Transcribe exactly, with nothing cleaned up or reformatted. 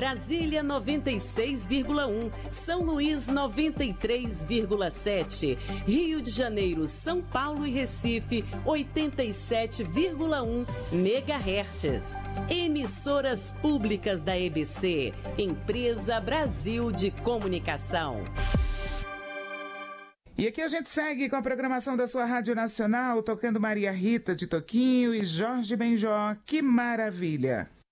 Brasília noventa e seis vírgula um, São Luís noventa e três vírgula sete, Rio de Janeiro, São Paulo e Recife oitenta e sete vírgula um megahertz. Emissoras públicas da E B C, Empresa Brasil de Comunicação. E aqui a gente segue com a programação da sua Rádio Nacional, tocando Maria Rita de Toquinho e Jorge Benjó. Que maravilha!